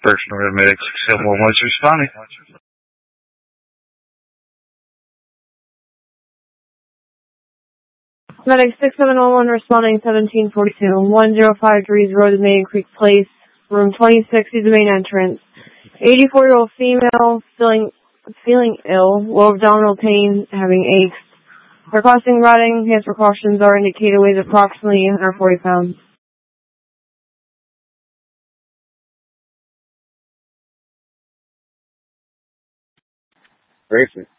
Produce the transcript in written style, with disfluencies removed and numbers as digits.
Personal Paramedics 711 is responding. Medic 6711 responding 1742. 105 degrees Road, Maiden Creek Place, room 26 is the main entrance. 84-year-old female feeling ill, low abdominal pain, having aches. Requesting routing. His precautions are indicated, weighs approximately 140 pounds. Grayson.